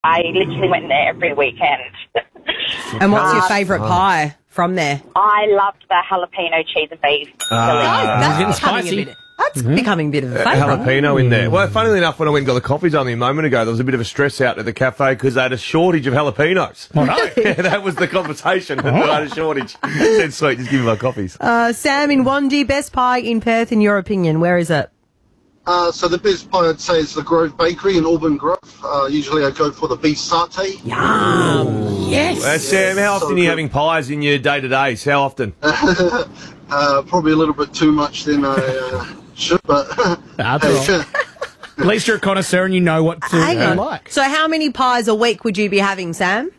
I literally went there every weekend. And what's your favourite pie from there? I loved the jalapeno cheese and beef. That's getting becoming spicy. a bit. That's becoming a bit of a favourite. Jalapeno in there. Well, funnily enough, when I went and got the coffees only a moment ago, there was a bit of a stress out at the cafe because they had a shortage of jalapenos. Oh, no. Yeah, that was the conversation. They had a shortage. Said, sweet, just give me my coffees. Sam in Wandy, best pie in Perth, in your opinion. Where is it? So the best pie I'd say is the Grove Bakery in Auburn Grove. Usually I go for the beef satay. Yum. Yes. Sam, how often are you having pies in your day-to-days? How often? Probably a little bit too much than I should, but... That's all right. At least you're a connoisseur and you know what to Hang on. like. So how many pies a week would you be having, Sam?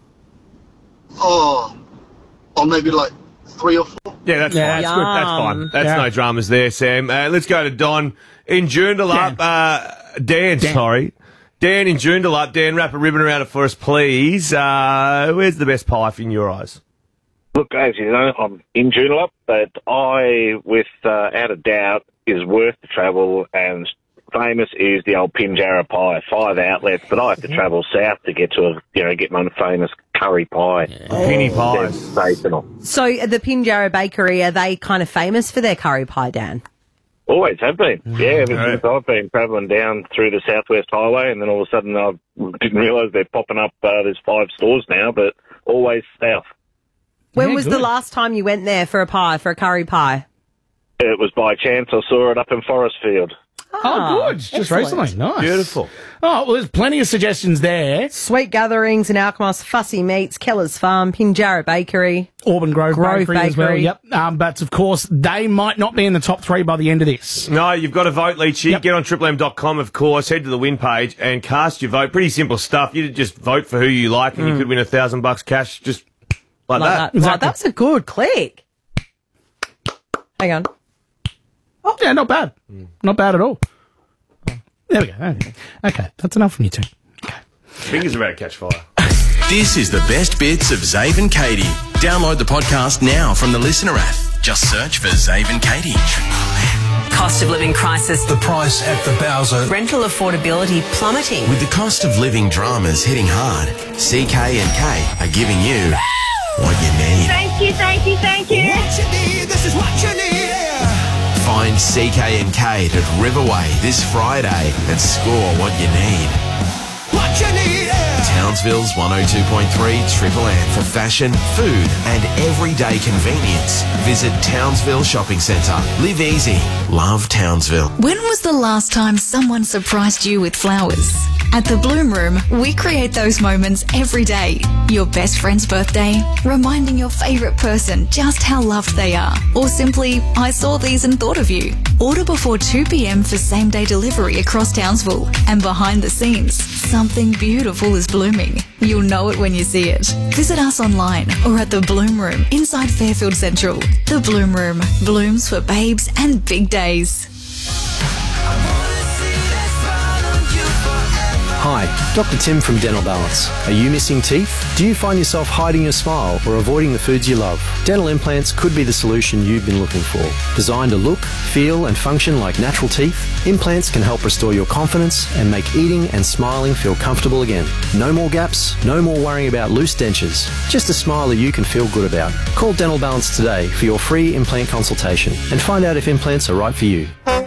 Maybe like 3 or 4. Yeah, that's fine. That's good. That's fine. That's no dramas there, Sam. Let's go to Don in Joondalup. Dan, sorry. Dan in Joondalup. Dan, wrap a ribbon around it for us, please. Where's the best pie in your eyes? Look, as you know, I'm in Joondalup, but without a doubt, is worth the travel and famous is the old Pinjarra pie. 5 outlets, but I have to travel south to get get my famous curry pie. Penny pies. Sensational. So the Pinjarra Bakery, are they kind of famous for their curry pie, Dan? Always have been. Yeah, ever since I've been travelling down through the Southwest Highway, and then all of a sudden I didn't realise they're popping up. There's 5 stores now, but always south. When was the last time you went there for a curry pie? It was by chance. I saw it up in Forestfield. Oh, good. Just recently. Nice. Beautiful. Oh, well, there's plenty of suggestions there. Sweet Gatherings in Alkmaar, Fussy Meats, Keller's Farm, Pinjarra Bakery. Auburn Grove Bakery as well. Yep. But, of course, they might not be in the top 3 by the end of this. No, you've got to vote, Leachy. Get on triplem.com, of course. Head to the win page and cast your vote. Pretty simple stuff. You just vote for who you like and you could win $1,000 cash just like that. Exactly. Right, that's a good click. Hang on. Oh, yeah, not bad. Not bad at all. There we go. Okay, that's enough from you two. Okay. Fingers about to catch fire. This is the best bits of Zave and Katie. Download the podcast now from the Listener app. Just search for Zave and Katie. Cost of living crisis. The price at the Bowser. Rental affordability plummeting. With the cost of living dramas hitting hard, CK&K are giving you what you need. Thank you, thank you, thank you. What you need, this is what you need. Find CK&K at Riverway this Friday and score what you need. What you need. Townsville's 102.3 Triple M for fashion, food and everyday convenience. Visit Townsville Shopping Centre. Live easy. Love Townsville. When was the last time someone surprised you with flowers? At the Bloom Room, we create those moments every day. Your best friend's birthday, reminding your favourite person just how loved they are. Or simply, I saw these and thought of you. Order before 2 p.m. for same-day delivery across Townsville. And behind the scenes, something beautiful is blooming. You'll know it when you see it. Visit us online or at the Bloom Room inside Fairfield Central. The Bloom Room blooms for babes and big days. Hi, Dr. Tim from Dental Balance. Are you missing teeth? Do you find yourself hiding your smile or avoiding the foods you love? Dental implants could be the solution you've been looking for. Designed to look, feel and function like natural teeth, implants can help restore your confidence and make eating and smiling feel comfortable again. No more gaps, no more worrying about loose dentures. Just a smile that you can feel good about. Call Dental Balance today for your free implant consultation and find out if implants are right for you.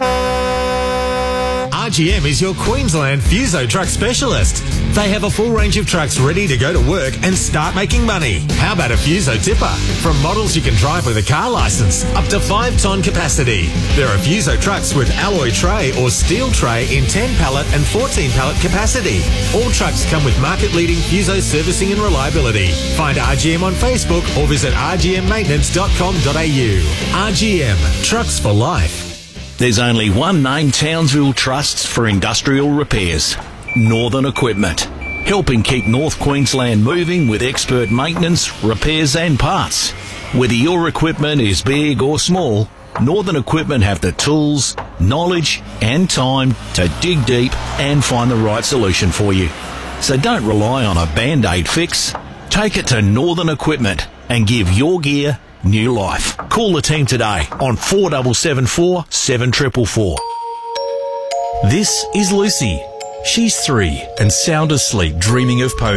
RGM is your Queensland Fuso truck specialist. They have a full range of trucks ready to go to work and start making money. How about a Fuso tipper? From models you can drive with a car licence, up to 5-tonne capacity. There are Fuso trucks with alloy tray or steel tray in 10 pallet and 14 pallet capacity. All trucks come with market-leading Fuso servicing and reliability. Find RGM on Facebook or visit rgmmaintenance.com.au. RGM, trucks for life. There's only one name Townsville trusts for industrial repairs: Northern Equipment. Helping keep North Queensland moving with expert maintenance, repairs and parts. Whether your equipment is big or small, Northern Equipment have the tools, knowledge and time to dig deep and find the right solution for you. So don't rely on a Band-Aid fix. Take it to Northern Equipment and give your gear new life. Call the team today on 4774 7444. This is Lucy. She's 3 and sound asleep dreaming of ponies.